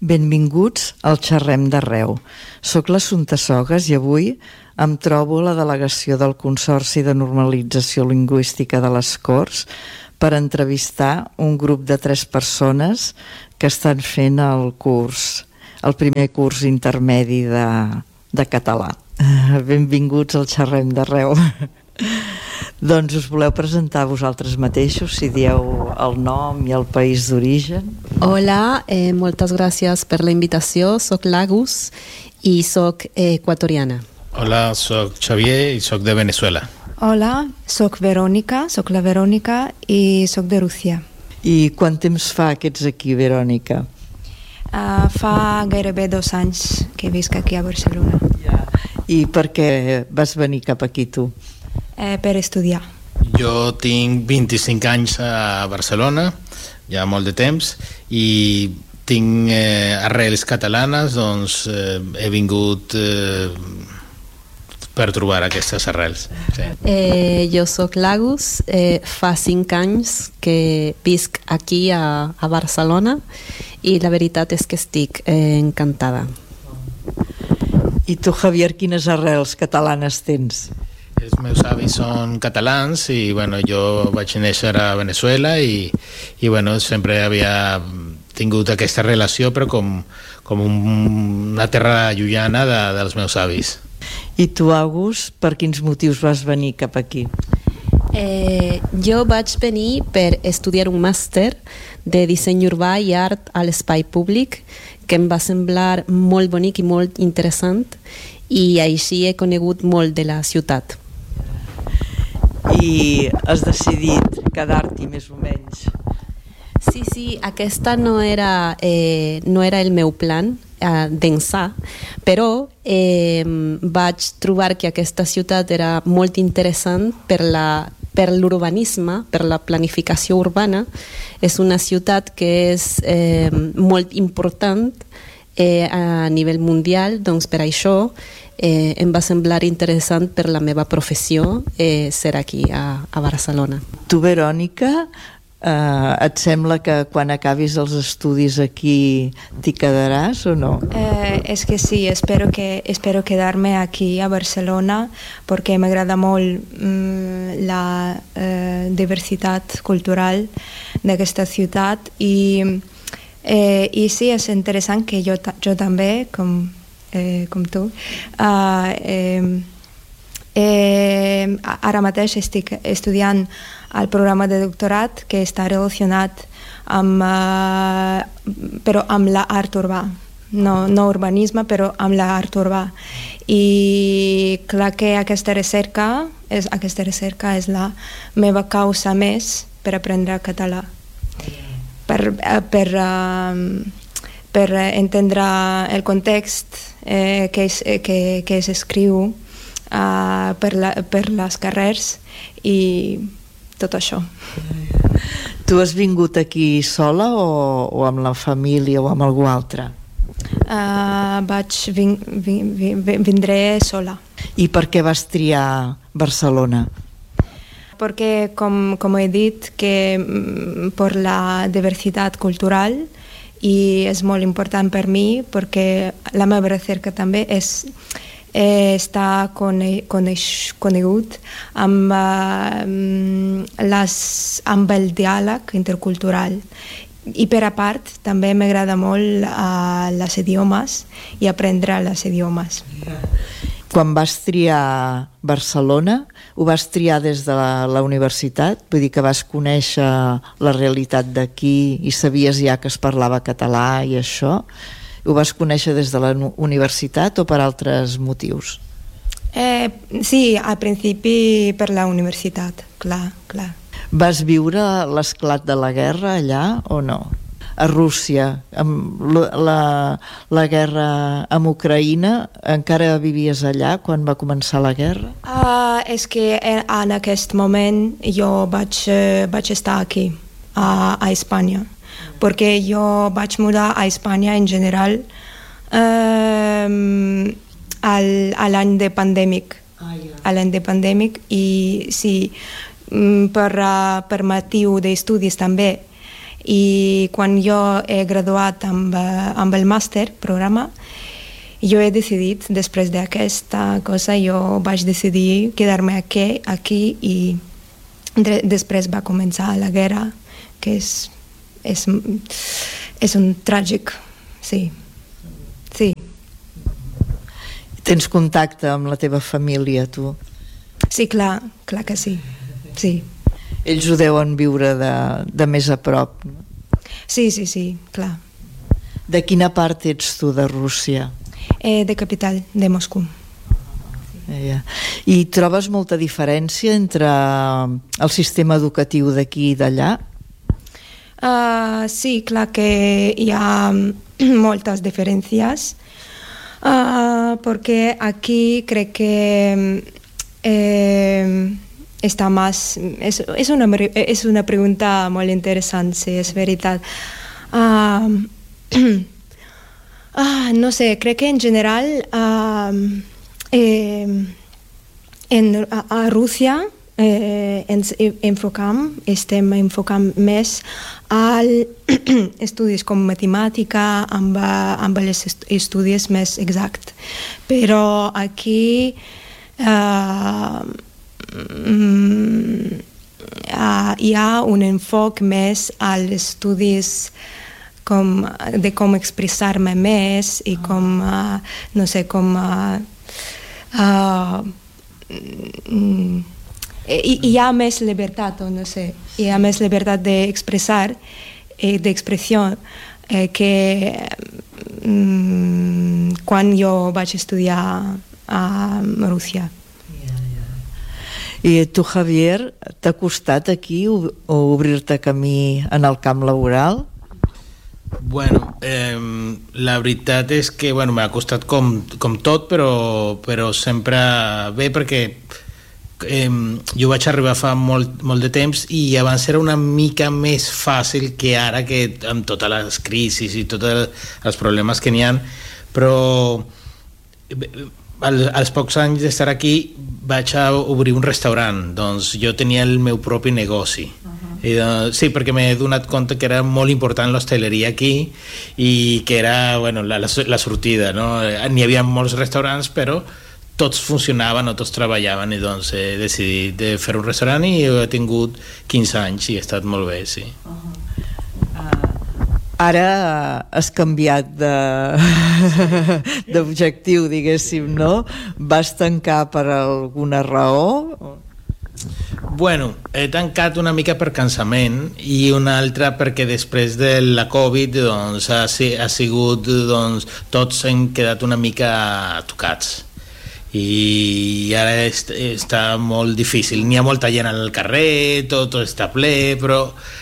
Benvinguts al Xerrem d'Arreu. Soc l'Assumpta Sogas i avui em trobo a la delegació del Consorci de Normalització Lingüística de les Corts per entrevistar un grup de 3 persones que estan fent el primer curs intermedi de català. Benvinguts al Xerrem d'Arreu. Doncs us voleu presentar vosaltres mateixos, si dieu el nom i el país d'origen? Hola, moltes gràcies per la invitació. Soc Lagos i soc equatoriana. Hola, soc Xavier i soc de Venezuela. Hola, soc la Verònica i soc de Rússia. I quant temps fa que ets aquí, Verònica? Fa gairebé 2 anys que visc aquí a Barcelona. I per què vas venir cap aquí, tu? Per estudiar. Jo tinc 25 anys a Barcelona, ja molt de temps, i tinc arrels catalanes, doncs he vingut per trobar aquestes arrels. Sí. Jo soc Lagos, fa 5 anys que visc aquí a Barcelona i la veritat és que estic encantada. I tu, Javier, quines arrels catalanes tens? Els meus avis són catalans i jo vaig néixer a Venezuela i sempre havia tingut aquesta relació, però com una terra llunyana dels meus avis. I tu, August, per quins motius vas venir cap aquí? Jo vaig venir per estudiar un màster de disseny urbà i art a l'espai públic que em va semblar molt bonic i molt interessant, i així he conegut molt de la ciutat. I has decidit quedar-t'hi més o menys? Sí, aquesta no era el meu plan d'ençà, però vaig trobar que aquesta ciutat era molt interessant per l'urbanisme, per la planificació urbana. És una ciutat que és molt important a nivell mundial, doncs per això em va semblar interessant per la meva professió ser aquí a Barcelona. Tu, Verònica, et sembla que quan acabis els estudis aquí t'hi quedaràs o no? És que sí, espero quedar-me aquí a Barcelona perquè m'agrada molt la diversitat cultural d'aquesta ciutat i sí, és interessant que jo també, com tu, ara mateix estic estudiant el programa de doctorat que està relacionat amb l'art urbà, no urbanisme, però amb l'art urbà. I clar que aquesta recerca és la meva causa més per aprendre català, per entendre el context que s'escriu per les carrers i tot això. Tu has vingut aquí sola o amb la família o amb algú altre? Vindré sola. I per què vas triar Barcelona? Perquè, com he dit, que per la diversitat cultural, i és molt important per mi perquè la meva recerca també està conegut amb el diàleg intercultural. I per a part també m'agrada molt les idiomes i aprendre les idiomes. Quan vas triar Barcelona, ho vas triar des de la universitat? Vull dir que vas conèixer la realitat d'aquí i sabies ja que es parlava català i això? Ho vas conèixer des de la universitat o per altres motius? Sí, al principi per la universitat, clar. Vas viure l'esclat de la guerra allà o no? A Rússia, amb la guerra amb Ucraïna, encara vivies allà quan va començar la guerra? És que en aquest moment jo vaig estar aquí, a Espanya, perquè jo vaig mudar a Espanya en general a l'any de pandèmic. I sí, per motiu d'estudis també I quan jo he graduat amb el màster, programa, jo he decidit, després d'aquesta cosa, jo vaig decidir quedar-me aquí i després va començar la guerra, que és un tràgic, sí. Sí. Tens contacte amb la teva família, tu? Sí, clar que sí. Sí. Ells ho deuen viure de més a prop. Sí, clar. De quina part ets tu de Rússia? De capital, de Moscou. I trobes molta diferència entre el sistema educatiu d'aquí i d'allà? Sí, clar que hi ha moltes diferències, perquè aquí crec que està más... És una pregunta molt interessant, si és veritat. No sé, crec que en general a Rússia estem enfocant més als estudis com matemàtica, amb els estudis més exacts. Però aquí hi ha un enfoc més als estudis de com expressar-me més i com, no sé, com... hi ha més llibertat, no sé, hi ha més llibertat d'expressar, d'expressió, que quan jo vaig estudiar a Rússia. I tu, Javier, t'ha costat aquí obrir-te camí en el camp laboral? Bueno, la veritat és que m'ha costat com tot, però sempre bé, perquè jo vaig arribar fa molt de temps i abans era una mica més fàcil que ara, que amb totes les crisis i tots els problemes que n'hi ha, però als pocs anys d'estar aquí vaig a obrir un restaurant, doncs jo tenia el meu propi negoci. Sí, perquè m'he donat compte que era molt important l'hostaleria aquí i que era la sortida, no? N'hi havia molts restaurants, però tots funcionaven o tots treballaven, i doncs he decidit de fer un restaurant i he tingut 15 anys i ha estat molt bé, sí. Ara has canviat d'objectiu, diguéssim, no? Vas tancar per alguna raó? Bueno, he tancat una mica per cansament i una altra perquè després de la Covid doncs, ha sigut, doncs, tots hem quedat una mica tocats i ara està molt difícil, n'hi ha molta gent al carrer, tot està ple, però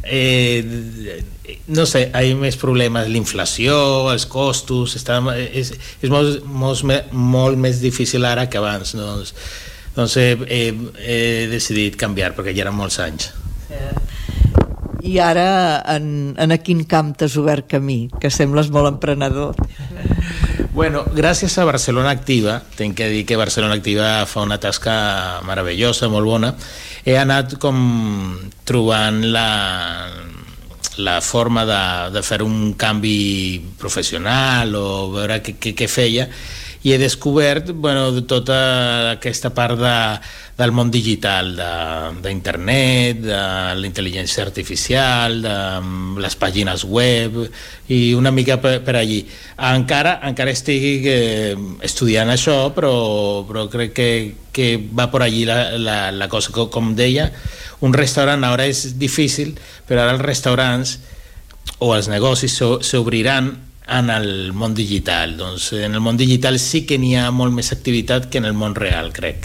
no sé, hi ha més problemes, l'inflació, els costos, és molt més difícil ara que abans, doncs he decidit canviar perquè ja eren molts anys. I ara en quin camp t'has obert camí? Que sembles molt emprenedor. Bueno, gràcies a Barcelona Activa, tinc que dir que Barcelona Activa fa una tasca meravellosa, molt bona. He anat com trobant la forma de fer un canvi professional o veure què feia, i he descobert tota aquesta part del món digital, d'internet, de la intel·ligència artificial, de les pàgines web, i una mica per allí. Encara estic estudiant això, però crec que va per allí la cosa. Com deia, un restaurant ara és difícil, però ara els restaurants o els negocis s'obriran en el món digital. Doncs en el món digital sí que n'hi ha molt més activitat que en el món real, crec.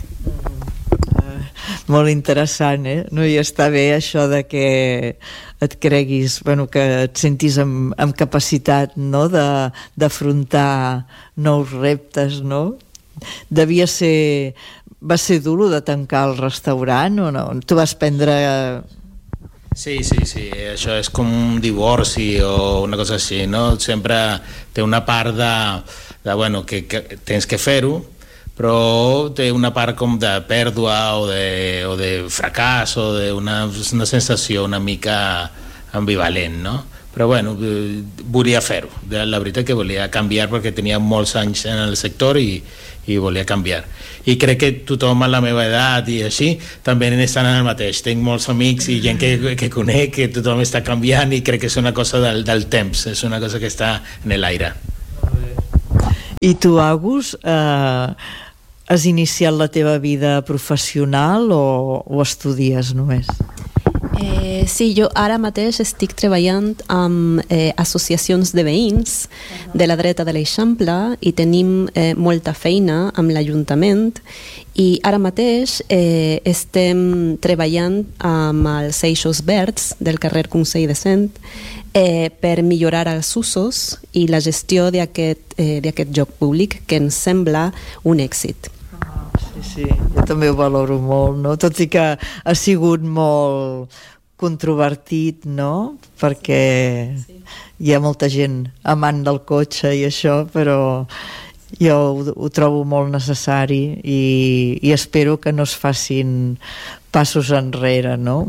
Molt interessant, No? I està bé això de que et creguis, que et sentis amb capacitat, no? d'afrontar nous reptes, no? Va ser dur de tancar el restaurant o no? Tu vas prendre... Sí, això és com un divorci o una cosa així, no? Sempre té una part que tens que fer-ho, però té una part com de pèrdua o de fracàs o d'una sensació una mica ambivalent, no? Però bueno, volia fer-ho, la veritat que volia canviar perquè tenia molts anys en el sector i volia canviar, i crec que tothom a la meva edat i així també estan en el mateix. Tenc molts amics i gent que conec, que tothom està canviant, i crec que és una cosa del temps, és una cosa que està en l'aire. I tu, Agus, has iniciat la teva vida professional o estudies només? Sí, jo ara mateix estic treballant amb associacions de veïns de la dreta de l'Eixample i tenim molta feina amb l'Ajuntament, i ara mateix estem treballant amb els eixos verds del carrer Consell de Cent per millorar els usos i la gestió d'aquest lloc públic, que ens sembla un èxit. Sí, jo també ho valoro molt, no? Tot i que ha sigut molt controvertit, no? Perquè hi ha molta gent amant del cotxe i això, però jo ho trobo molt necessari i espero que no es facin passos enrere, no?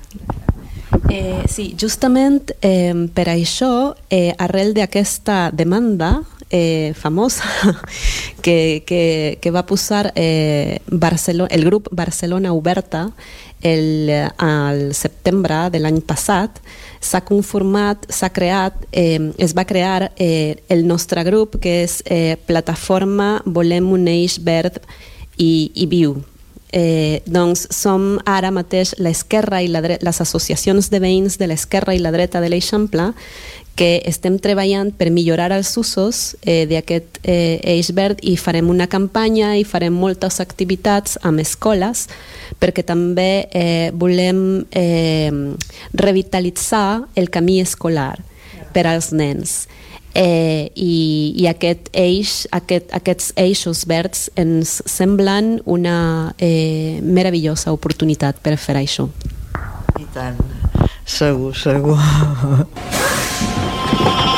Sí, justament per això, arrel d'aquesta demanda famosa que va posar el grup Barcelona Oberta al setembre de l'any passat, es va crear el nostre grup, que és Plataforma Volem un Eix Verd i Viu. Doncs som ara mateix l'esquerra i les associacions de veïns de l'esquerra i la dreta de l'Eixample que estem treballant per millorar els usos d'aquest eix verd, i farem una campanya i farem moltes activitats amb escoles, perquè també volem revitalitzar el camí escolar per als nens. I aquests eixos verds ens semblen una meravellosa oportunitat per fer això. I tant, segur.